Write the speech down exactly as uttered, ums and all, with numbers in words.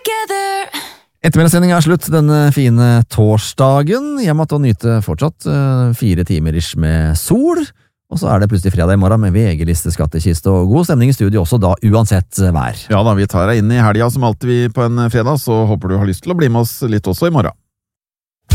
Ettermiddagssendingen er slutt denne fine torsdagen. Hjem at å nyte fortsatt uh, fire timer ish med sol. Og så er det plutselig fredag i morgen med V G-liste, skattekiste og god stemning i studio også da, uansett vær. Ja da, vi tar deg inn i helga som alltid vi på en fredag, så håper du har lyst til å bli med oss litt også i morgen.